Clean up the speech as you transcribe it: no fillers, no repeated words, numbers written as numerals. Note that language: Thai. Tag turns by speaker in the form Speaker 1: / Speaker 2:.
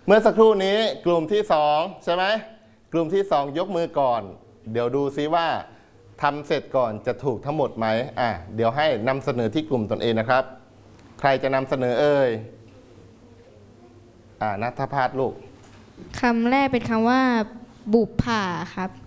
Speaker 1: เมื่อสักครู่นี้กลุ่มที่สองใช่ไหมกลุ่มที่สองยกมือก่อนเดี๋ยวดูซิว่าทำเสร็จก่อนจะถูกทั้งหมดไหมเดี๋ยวให้นำเสนอที่กลุ่มตนเองนะครับใครจะนำเสนอเอ่ยณัฐภาสลูก
Speaker 2: คำแรกเป็นคำว่าบุปผาครับ